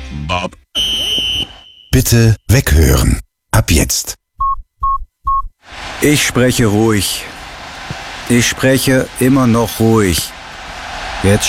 Bob. Bitte weghören. Ab jetzt. Ich spreche ruhig. Ich spreche immer noch ruhig. Jetzt